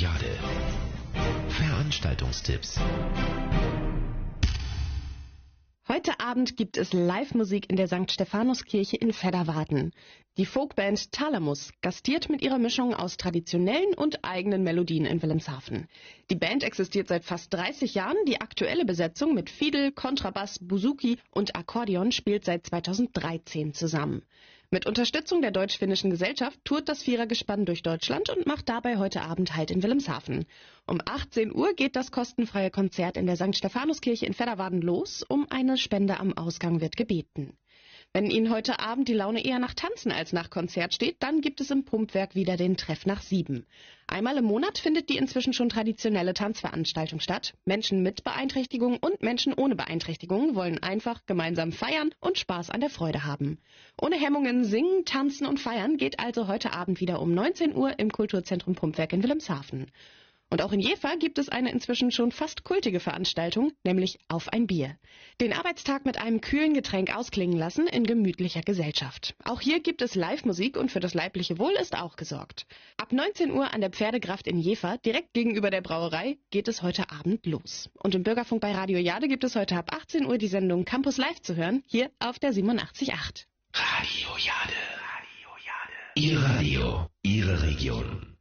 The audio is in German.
Jade. Veranstaltungstipps. Heute Abend gibt es Live-Musik in der St. Stephanuskirche in Vedderwarden. Die Folkband Thalamus gastiert mit ihrer Mischung aus traditionellen und eigenen Melodien in Wilhelmshaven. Die Band existiert seit fast 30 Jahren. Die aktuelle Besetzung mit Fiedel, Kontrabass, Bouzouki und Akkordeon spielt seit 2013 zusammen. Mit Unterstützung der Deutsch-Finnischen Gesellschaft tourt das Vierergespann durch Deutschland und macht dabei heute Abend Halt in Wilhelmshaven. Um 18 Uhr geht das kostenfreie Konzert in der St. Stephanuskirche in Vedderwarden los. Um eine Spende am Ausgang wird gebeten. Wenn Ihnen heute Abend die Laune eher nach Tanzen als nach Konzert steht, dann gibt es im Pumpwerk wieder den Treff nach 7. Einmal im Monat findet die inzwischen schon traditionelle Tanzveranstaltung statt. Menschen mit Beeinträchtigung und Menschen ohne Beeinträchtigung wollen einfach gemeinsam feiern und Spaß an der Freude haben. Ohne Hemmungen singen, tanzen und feiern geht also heute Abend wieder um 19 Uhr im Kulturzentrum Pumpwerk in Wilhelmshaven. Und auch in Jever gibt es eine inzwischen schon fast kultige Veranstaltung, nämlich Auf ein Bier. Den Arbeitstag mit einem kühlen Getränk ausklingen lassen in gemütlicher Gesellschaft. Auch hier gibt es Live-Musik und für das leibliche Wohl ist auch gesorgt. Ab 19 Uhr an der Pferdegraft in Jever, direkt gegenüber der Brauerei, geht es heute Abend los. Und im Bürgerfunk bei Radio Jade gibt es heute ab 18 Uhr die Sendung Campus Live zu hören, hier auf der 87.8. Radio Jade. Ihr Radio, Ihre Region.